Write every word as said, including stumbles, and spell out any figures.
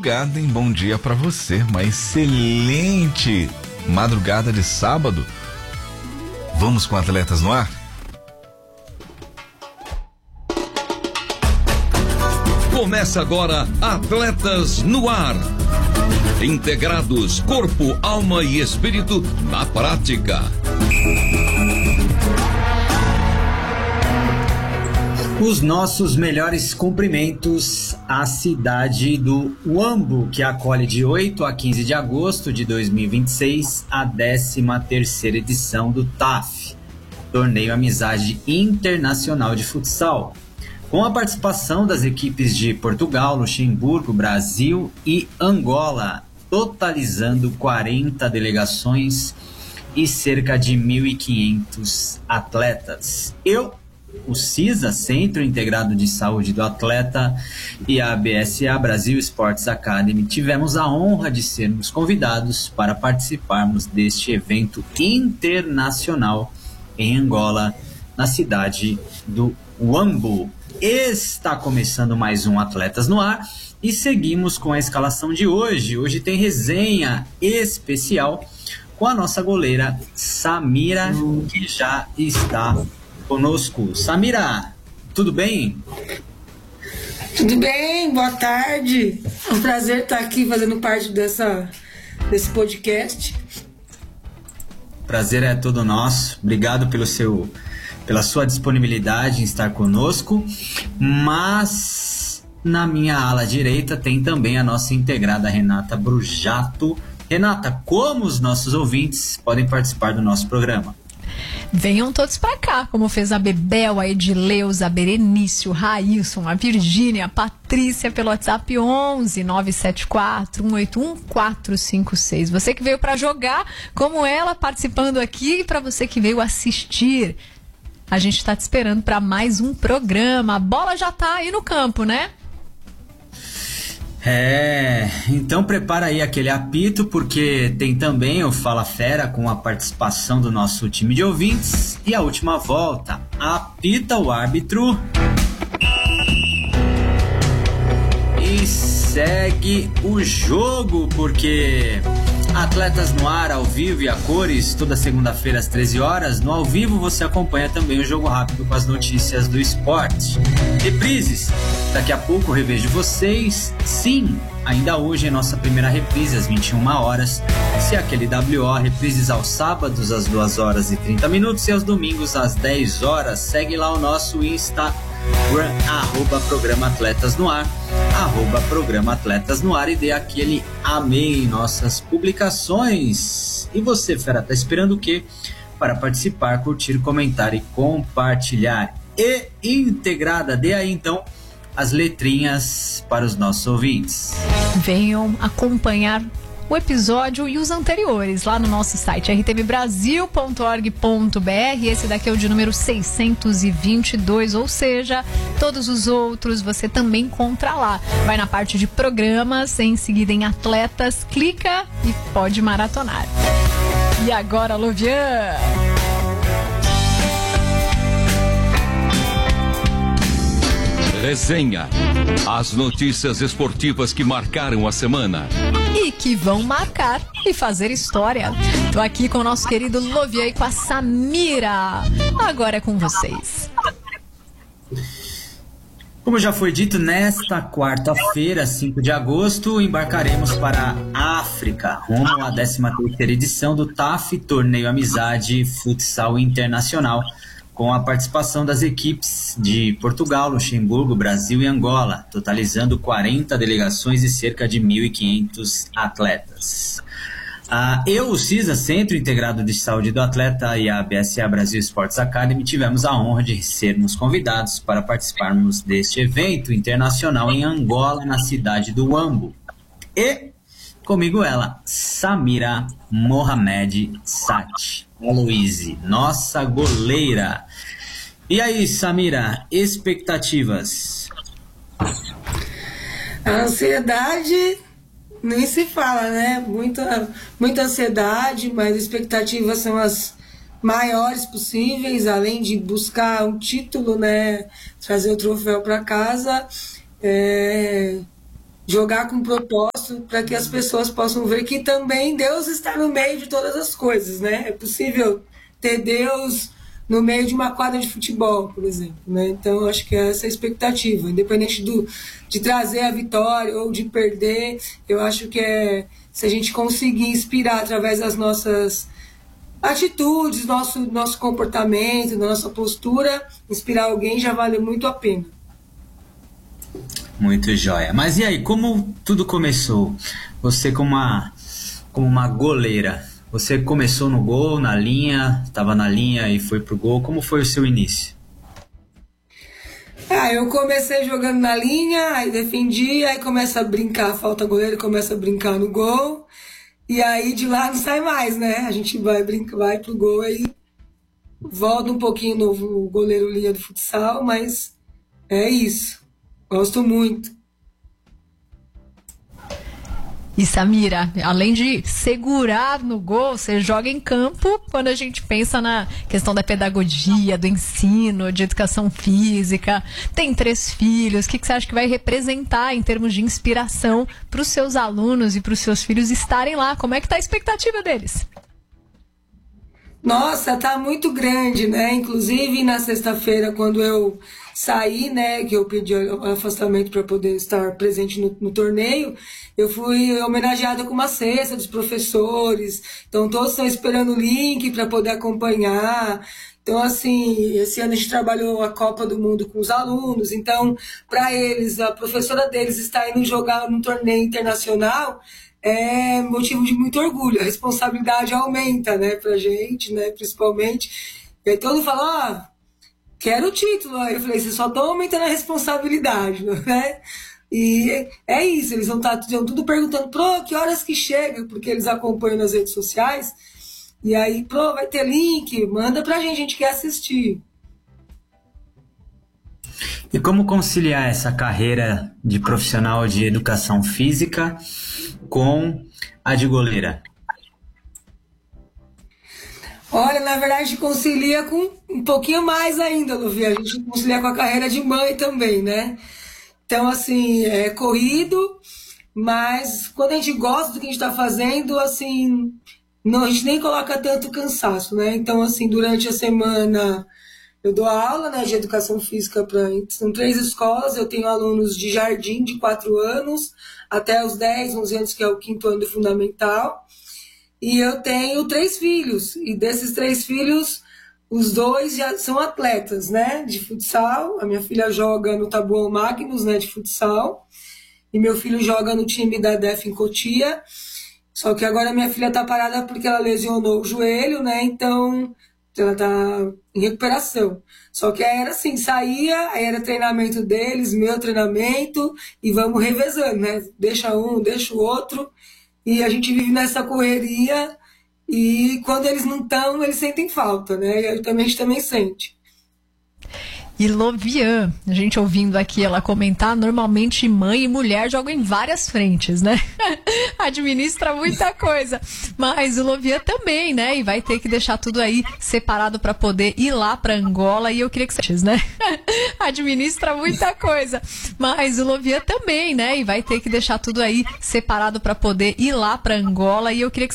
madrugada, hein? Bom dia pra você, uma excelente madrugada de sábado. Vamos com Atletas no Ar? Começa agora Atletas no Ar. Integrados, corpo, alma e espírito na prática. Os nossos melhores cumprimentos à cidade do Huambo, que acolhe de oito a quinze de agosto de dois mil e vinte e seis a décima terceira edição do T A F, Torneio Amizade Internacional de Futsal, com a participação das equipes de Portugal, Luxemburgo, Brasil e Angola, totalizando quarenta delegações e cerca de mil e quinhentos atletas. Eu, o CISA, Centro Integrado de Saúde do Atleta, e a B S A, Brasil Sports Academy, tivemos a honra de sermos convidados para participarmos deste evento internacional em Angola, na cidade do Huambo. Está começando mais um Atletas no Ar e seguimos com a escalação de hoje. Hoje tem resenha especial com a nossa goleira Samira, que já está conosco. Samira, tudo bem? Tudo bem, boa tarde. É um prazer estar aqui fazendo parte dessa, desse podcast. Prazer é todo nosso. Obrigado pelo seu, pela sua disponibilidade em estar conosco. Mas na minha ala direita tem também a nossa integrada Renata Brujato. Renata, como os nossos ouvintes podem participar do nosso programa? Venham todos pra cá, como fez a Bebel, a Edileuza, a Berenício, Railson, a Virgínia, a Patrícia, pelo WhatsApp onze nove sete quatro um oito um quatro cinco seis. Você que veio pra jogar, como ela, participando aqui, e pra você que veio assistir. A gente tá te esperando pra mais um programa. A bola já tá aí no campo, né? É, então prepara aí aquele apito, porque tem também o Fala Fera com a participação do nosso time de ouvintes. E a última volta, apita o árbitro e segue o jogo, porque Atletas no Ar, ao vivo e a cores, toda segunda-feira às treze horas. No ao vivo você acompanha também o Jogo Rápido com as notícias do esporte. Reprises, daqui a pouco eu revejo vocês. Sim, ainda hoje é nossa primeira reprise às vinte e uma horas. Se aquele W O, reprises aos sábados às duas horas e trinta minutos e aos domingos às dez horas. Segue lá o nosso Instagram, arroba Programa Atletas no Ar, arroba Programa Atletas no Ar, e dê aquele amei em nossas publicações. E você, fera, tá esperando o quê? Para participar, curtir, comentar e compartilhar. E integrada, dê aí então as letrinhas para os nossos ouvintes. Venham acompanhar o episódio e os anteriores lá no nosso site r t v brasil ponto org ponto b r. Esse daqui é o de número seiscentos e vinte e dois, ou seja, todos os outros você também encontra lá. Vai na parte de programas, em seguida em atletas, clica e pode maratonar. E agora, Lovian? Resenha. As notícias esportivas que marcaram a semana e que vão marcar e fazer história. Tô aqui com o nosso querido Lovian e com a Samira. Agora é com vocês. Como já foi dito, nesta quarta-feira, cinco de agosto, embarcaremos para a África, rumo à décima terceira edição do T A F, Torneio Amizade Futsal Internacional, com a participação das equipes de Portugal, Luxemburgo, Brasil e Angola, totalizando quarenta delegações e cerca de mil e quinhentos atletas. Ah, eu, o CISA, Centro Integrado de Saúde do Atleta, e a B S A, Brasil Sports Academy, tivemos a honra de sermos convidados para participarmos deste evento internacional em Angola, na cidade do Huambo. E comigo ela, Samira Mohamed Sati, Luiz, nossa goleira. E aí, Samira, expectativas? A ansiedade nem se fala, né? Muita, muita ansiedade, mas as expectativas são as maiores possíveis, além de buscar um título, né? Trazer o troféu para casa. É... jogar com propósito para que as pessoas possam ver que também Deus está no meio de todas as coisas, né? É possível ter Deus no meio de uma quadra de futebol, por exemplo, né? Então, acho que é essa a expectativa, independente do, de trazer a vitória ou de perder, eu acho que é, se a gente conseguir inspirar através das nossas atitudes, nosso, nosso comportamento, nossa postura, inspirar alguém já vale muito a pena. Muito joia. Mas e aí, como tudo começou? Você como uma, como uma goleira, você começou no gol, na linha, estava na linha e foi pro gol. Como foi o seu início? Ah, eu comecei jogando na linha, aí defendi, aí começa a brincar, falta goleiro, começa a brincar no gol. E aí de lá não sai mais, né? A gente vai, brinca, vai pro gol, aí volta um pouquinho no goleiro linha do futsal, mas é isso. Gosto muito. E Samira, além de segurar no gol, você joga em campo quando a gente pensa na questão da pedagogia, do ensino, de educação física. Tem três filhos, o que, que você acha que vai representar em termos de inspiração para os seus alunos e para os seus filhos estarem lá? Como é que está a expectativa deles? Nossa, tá muito grande, né? Inclusive na sexta-feira, quando eu saí, né, que eu pedi afastamento para poder estar presente no, no torneio, eu fui homenageada com uma cesta dos professores. Então todos estão esperando o link para poder acompanhar. Então, assim, esse ano a gente trabalhou a Copa do Mundo com os alunos. Então, para eles, a professora deles está indo jogar num torneio internacional. É motivo de muito orgulho, a responsabilidade aumenta, né, pra gente, né, principalmente. E aí todo mundo fala, ó, oh, quero o título. Aí eu falei, vocês só estão aumentando a responsabilidade, né? E é isso, eles vão estar tudo perguntando, pro, que horas que chega, porque eles acompanham nas redes sociais. E aí, pro, vai ter link, manda pra gente, a gente quer assistir. E como conciliar essa carreira de profissional de educação física com a de goleira? Olha, na verdade, a gente concilia com um pouquinho mais ainda, Luvia. A gente concilia com a carreira de mãe também, né? Então, assim, é corrido, mas quando a gente gosta do que a gente está fazendo, assim, não, a gente nem coloca tanto cansaço, né? Então, assim, durante a semana eu dou aula, né, de educação física para são três escolas. Eu tenho alunos de jardim de quatro anos até os dez, onze anos, que é o quinto ano do fundamental. E eu tenho três filhos, e desses três filhos, os dois já são atletas, né, de futsal. A minha filha joga no Taboão Magnus, né, de futsal, e meu filho joga no time da D E F em Cotia. Só que agora minha filha tá parada porque ela lesionou o joelho, né, então ela tá em recuperação. Só que aí era assim, saía, aí era treinamento deles, meu treinamento, e vamos revezando, né, deixa um, deixa o outro. E a gente vive nessa correria, e quando eles não estão, eles sentem falta, né? E aí também, a gente também sente. E Lovian, a gente ouvindo aqui ela comentar, normalmente mãe e mulher jogam em várias frentes, né? Administra muita coisa. Mas o Lovian também, né? E vai ter que deixar tudo aí separado para poder ir lá para Angola. E eu queria que você, né? Administra muita coisa. Mas o Lovian também, né? E vai ter que deixar tudo aí separado para poder ir lá para Angola. E eu queria que